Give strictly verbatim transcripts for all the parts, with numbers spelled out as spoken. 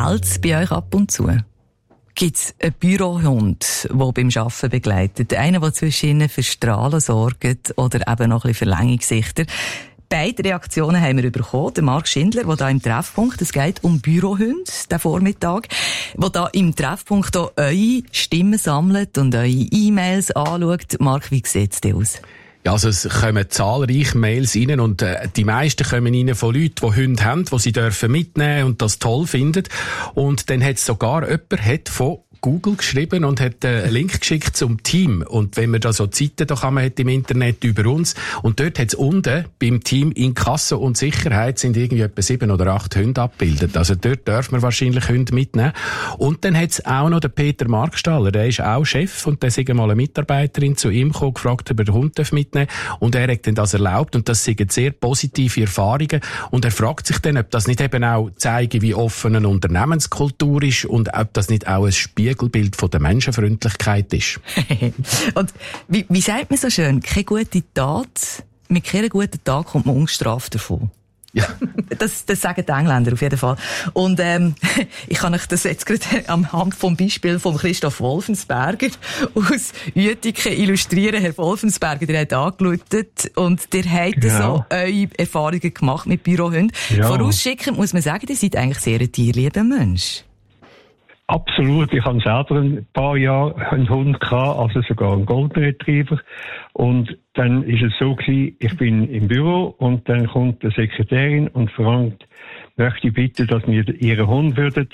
Bellt bei euch ab und zu? Gibt es einen Bürohund, der beim Arbeiten begleitet? Einen, der zwischen ihnen für Strahlen sorgt oder eben noch ein bisschen für Längsichter? Beide Reaktionen haben wir bekommen. Der Marc Schindler, der da im Treffpunkt, es geht um Bürohunde, den Vormittag, der da im Treffpunkt auch eure Stimmen sammelt und eure E-Mails anschaut. Marc, wie sieht es denn aus? Ja, also es kommen zahlreiche Mails rein und äh, die meisten kommen rein von Leuten, die Hunde haben, die sie dürfen mitnehmen und das toll finden. Und dann hat sogar jemand hat von Google geschrieben und hat einen Link geschickt zum Team. Und wenn man da so Zeiten da kann man hat im Internet über uns. Und dort hat es unten beim Team Inkasso und Sicherheit sind irgendwie etwa sieben oder acht Hunde abgebildet. Also dort darf man wahrscheinlich Hunde mitnehmen. Und dann hat es auch noch den Peter Markstaller, der ist auch Chef und der ist mal eine Mitarbeiterin zu ihm gekommen, gefragt, ob er den Hund mitnehmen darf. Und er hat dann das erlaubt und das sind sehr positive Erfahrungen. Und er fragt sich dann, ob das nicht eben auch zeigen, wie offen eine Unternehmenskultur ist und ob das nicht auch ein Spiel Bild von der Menschenfreundlichkeit ist. Und wie, wie sagt man so schön, keine gute Tat, mit keiner guten Tat kommt man ungestraft davon. Ja. Das, das sagen die Engländer auf jeden Fall. Und ähm, ich kann euch das jetzt gerade am Hand vom Beispiel von Christoph Wolfensberger aus Uetiken illustrieren. Herr Wolfensberger, der hat angeläutet und der hat genau. so eure Erfahrungen gemacht mit Bürohunden. Ja. Vorausschickend muss man sagen, ihr seid eigentlich sehr ein tierlieber Mensch. Absolut. Ich habe selber ein paar Jahre einen Hund gehabt, also sogar einen Golden Retriever. Und dann ist es so gewesen, ich bin im Büro und dann kommt die Sekretärin und fragt, möchte ich bitte, dass wir ihren Hund würden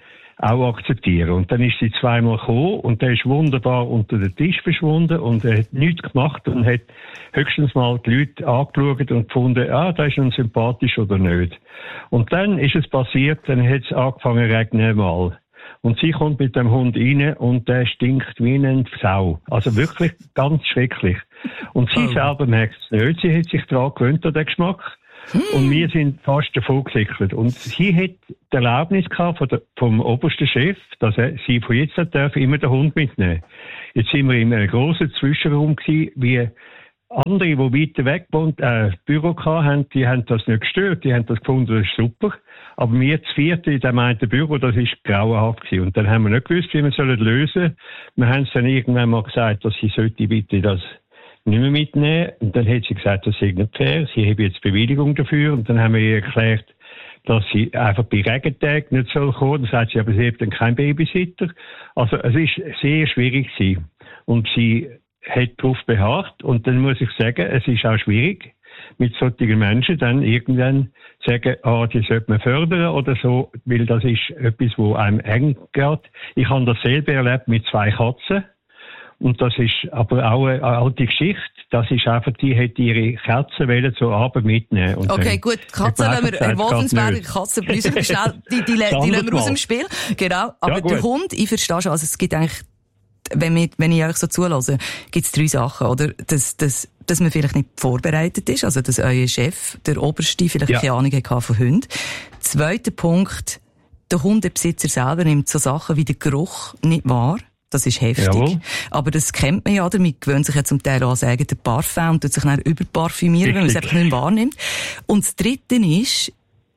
auch akzeptieren. Und dann ist sie zweimal gekommen und der ist wunderbar unter den Tisch verschwunden und er hat nichts gemacht und hat höchstens mal die Leute angeschaut und gefunden, ah, da ist nun sympathisch oder nicht. Und dann ist es passiert, dann hat es angefangen zu regnen mal. Und sie kommt mit dem Hund rein und der stinkt wie eine Sau. Also wirklich ganz schrecklich. Und sie oh. selber merkt es nicht. Sie hat sich daran gewöhnt, an den Geschmack. Hm. Und wir sind fast davon gesickert. Und sie hat die Erlaubnis gehabt von der, vom obersten Chef, dass er, sie von jetzt an darf immer den Hund mitnehmen. Jetzt sind wir in einem grossen Zwischenraum gewesen, wie andere, die weiter weg wohnt, äh, Büro hatten, die haben das nicht gestört. Die haben das gefunden, das ist super. Aber wir zu viert in dem einen Büro, das ist grauenhaft gewesen. Und dann haben wir nicht gewusst, wie wir es lösen sollen. Wir haben es dann irgendwann mal gesagt, dass sie sollte bitte das nicht mehr mitnehmen. Und dann hat sie gesagt, das sei nicht fair. Sie haben jetzt Bewilligung dafür. Und dann haben wir ihr erklärt, dass sie einfach bei Regentagen nicht soll kommen. Dann sagt sie, aber sie hat dann keinen Babysitter. Also es ist sehr schwierig gewesen. Und sie hat darauf beharrt. Und dann muss ich sagen, es ist auch schwierig, mit solchen Menschen dann irgendwann sagen, ah, die sollte man fördern oder so, weil das ist etwas, wo einem eng geht. Ich habe das selber erlebt mit zwei Katzen. Und das ist aber auch eine alte Geschichte. Das ist einfach, die hat ihre Katzen zur Arbeit mitnehmen. Und okay, gut, Katzen lassen wir, Herr Wolfensberger, Katzen brüsen wir schnell, die, die, die, die lassen wir aus dem Spiel. Genau. Aber ja, der Hund, ich verstehe schon, also es gibt eigentlich, wenn, wir, wenn ich euch so zulasse, gibt es drei Sachen, oder? Das, das, dass man vielleicht nicht vorbereitet ist, also dass euer Chef, der Oberste, vielleicht ja. keine Ahnung hatte von Hunden. Zweiter Punkt, der Hundebesitzer selber nimmt so Sachen wie den Geruch nicht wahr. Das ist heftig. Jawohl. Aber das kennt man ja, damit gewöhnt sich ja zum Teil an sagen, der Parfum und tut sich dann überparfümieren, wenn man es einfach nicht wahrnimmt. Und das Dritte ist,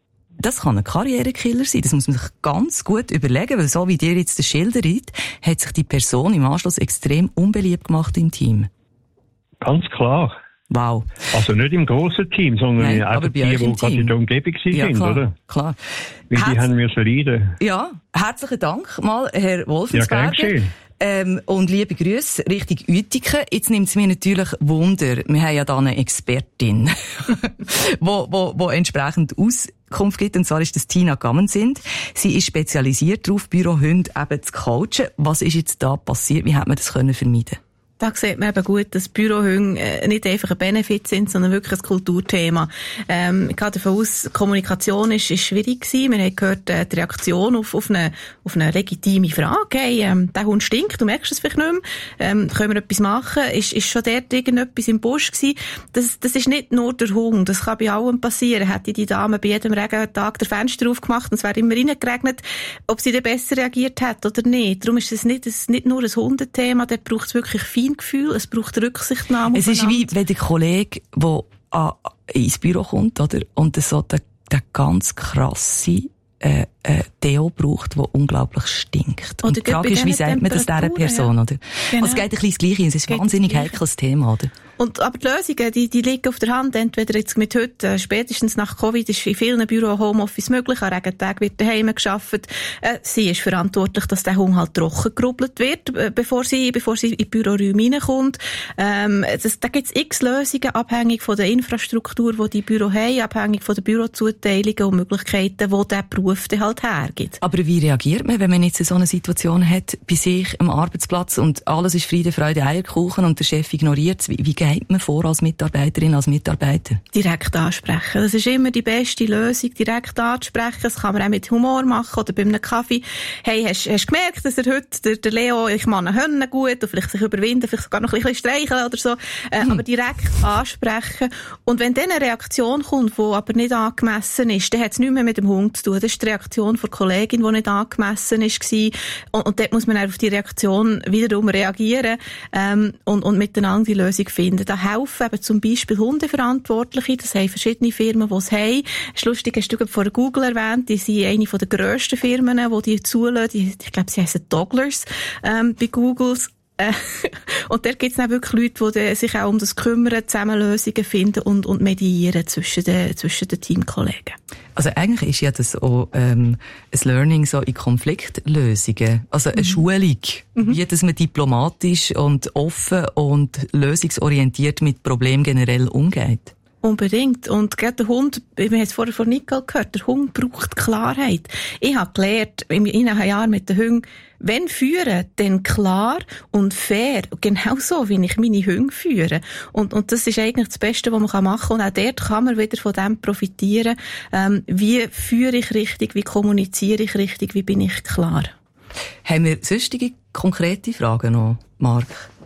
das kann ein Karrierekiller sein. Das muss man sich ganz gut überlegen, weil so wie dir jetzt das schildert, hat sich die Person im Anschluss extrem unbeliebt gemacht im Team. Ganz klar. Wow. Also nicht im grossen Team, sondern Nein, einfach die, die gerade in der Umgebung ja, sind, klar, oder? Klar. Weil Herz- die haben wir so leiden. Ja, herzlichen Dank mal, Herr Wolfensberger. Ja, gern geschehen. Ähm, und liebe Grüße Richtung Uetiken. Jetzt nimmt es mir natürlich Wunder. Wir haben ja da eine Expertin, wo, wo, wo entsprechend Auskunft gibt. Und zwar ist das Tina Gammensind. Sie ist spezialisiert darauf, Bürohunde eben zu coachen. Was ist jetzt da passiert? Wie hat man das können vermeiden? Da sieht man eben gut, dass Bürohunde äh, nicht einfach ein Benefit sind, sondern wirklich ein Kulturthema. Ähm, ich gehe davon aus, Kommunikation ist, ist schwierig gewesen. Wir haben gehört, äh, die Reaktion auf, auf, eine, auf eine legitime Frage. Hey, ähm, der Hund stinkt, du merkst es vielleicht nicht mehr. Ähm, können wir etwas machen? Ist, ist schon dort irgendetwas im Busch gewesen? Das, das ist nicht nur der Hund. Das kann bei allem passieren. Hätte die Dame bei jedem Regentag das Fenster aufgemacht und es wäre immer reingeregnet, ob sie dann besser reagiert hat oder nicht. Darum ist es nicht, es nicht nur ein Hundethema, dort braucht es wirklich viel Gefühl, es braucht Rücksichtnahme. Es ist wie wenn der Kollege, der ins Büro kommt, oder? Und so der, der ganz krasse, äh, äh, Deo braucht, der unglaublich stinkt. Oder und die Frage ist, wie sagt man das dieser Person? Ja. Oder? Genau. Also es geht ein bisschen das Gleiche. Es ist ein wahnsinnig heikles Thema. Oder? Und, aber die Lösungen, die, die liegen auf der Hand. Entweder jetzt mit heute, spätestens nach Covid, ist in vielen Büros Homeoffice möglich. An Regentagen wird daheim gearbeitet. Äh, sie ist verantwortlich, dass der Hund halt trocken gerubbelt wird, äh, bevor sie, bevor sie in die Büroräume reinkommt. Ähm, das, da gibt es x Lösungen, abhängig von der Infrastruktur, die die Büro haben, abhängig von den Bürozuteilungen und Möglichkeiten, die der Beruf dann halt hergibt. Aber wie reagiert man, wenn man jetzt so eine Situation hat, bei sich am Arbeitsplatz und alles ist Friede, Freude, Eierkuchen und der Chef ignoriert es? Wie, wie geht man vor als Mitarbeiterin, als Mitarbeiter? Direkt ansprechen. Das ist immer die beste Lösung, direkt anzusprechen. Das kann man auch mit Humor machen oder bei einem Kaffee. Hey, hast du gemerkt, dass er heute, der, der Leo, ich mache Hönne gut und vielleicht sich überwinden, vielleicht sogar noch ein bisschen streicheln oder so. Äh, hm. Aber direkt ansprechen. Und wenn dann eine Reaktion kommt, die aber nicht angemessen ist, dann hat es nichts mehr mit dem Hund zu tun. Das ist die Reaktion von der Kollegin, die nicht angemessen war. Und, und dort muss man auf die Reaktion wiederum reagieren ähm, und, und miteinander die Lösung finden. Da helfen eben zum Beispiel Hundeverantwortliche. Das haben verschiedene Firmen, die es haben. Das ist lustig, hast du gerade vorher Google erwähnt. Die sind eine der grössten Firmen, die die zulassen. Die, ich glaube, sie heissen Dogglers ähm, bei Googles. Äh, und dort gibt es dann wirklich Leute, die sich auch um das kümmern, zusammen Lösungen finden und, und mediieren zwischen den, zwischen den Teamkollegen. Also eigentlich ist ja das auch ähm, ein Learning so in Konfliktlösungen, also eine mhm. Schulung, mhm. wie dass man diplomatisch und offen und lösungsorientiert mit Problemen generell umgeht. Unbedingt. Und gerade der Hund, wir haben es vorher von Nicole gehört, der Hund braucht Klarheit. Ich habe gelernt, in einem Jahr mit den Hunden, wenn führen, dann klar und fair. Genau so, wie ich meine Hunde führe. Und, und das ist eigentlich das Beste, was man machen kann. Und auch dort kann man wieder von dem profitieren. Ähm, wie führe ich richtig? Wie kommuniziere ich richtig? Wie bin ich klar? Haben wir sonstige konkrete Fragen noch, Marc?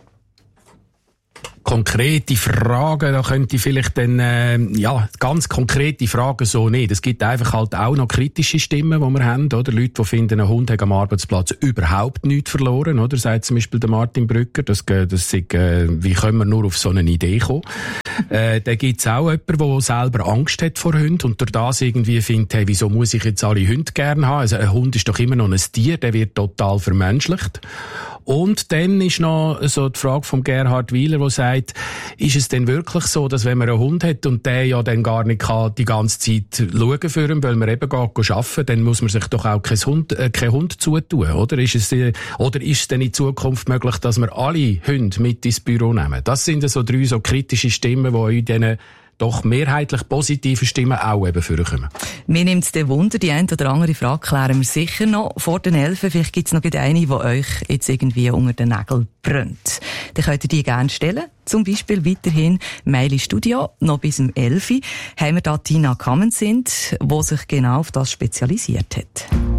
Konkrete Fragen, da könnte ich vielleicht dann, äh, ja, ganz konkrete Fragen so nicht. Es gibt einfach halt auch noch kritische Stimmen, die wir haben, oder? Leute, die finden, ein Hund hat am Arbeitsplatz überhaupt nichts verloren, oder? Sagt zum Beispiel der Martin Brücker, das, das ist, äh, wie können wir nur auf so eine Idee kommen? Äh, da gibt's auch jemanden, der selber Angst hat vor Hunden und durch das irgendwie findet, hey, wieso muss ich jetzt alle Hunde gerne haben? Also ein Hund ist doch immer noch ein Tier, der wird total vermenschlicht. Und dann ist noch so die Frage von Gerhard Wieler, der sagt, ist es denn wirklich so, dass wenn man einen Hund hat und der ja dann gar nicht kann die ganze Zeit schauen für ihn, weil man eben geht arbeiten, dann muss man sich doch auch kein Hund, äh, kein Hund zutun, oder? Ist es, äh, oder ist es denn in Zukunft möglich, dass wir alle Hunde mit ins Büro nehmen? Das sind so drei so kritische Stimmen, die in diesen doch mehrheitlich positive Stimmen auch eben vorkommen. Mir nimmt es den Wunder, die eine oder andere Frage klären wir sicher noch vor den Elfen. Vielleicht gibt es noch eine, die euch jetzt irgendwie unter den Nägeln brennt. Dann könnt ihr die gerne stellen. Zum Beispiel weiterhin Mail ins Studio, noch bis um elf haben wir da Tina Kammensind, die sich genau auf das spezialisiert hat.